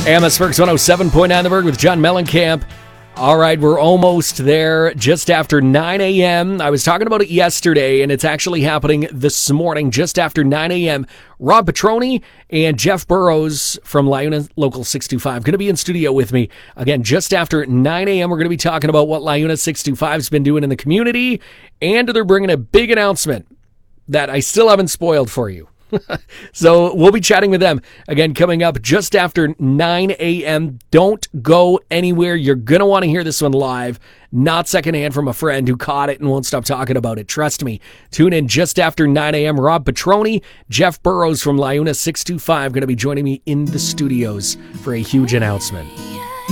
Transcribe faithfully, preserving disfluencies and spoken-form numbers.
A M S Berks one oh seven point nine The Berg with John Mellencamp. All right, we're almost there, just after nine a.m. I was talking about it yesterday, and it's actually happening this morning, just after nine a.m. Rob Petroni and Jeff Burrows from Liuna Local six two five going to be in studio with me. Again, just after nine a.m., we're going to be talking about what Liuna six two five has been doing in the community, and they're bringing a big announcement that I still haven't spoiled for you. So we'll be chatting with them again coming up just after nine a.m. Don't go anywhere. You're going to want to hear this one live, not secondhand from a friend who caught it and won't stop talking about it. Trust me. Tune in just after nine a.m. Rob Petroni, Jeff Burrows from Liuna six two five going to be joining me in the studios for a huge announcement.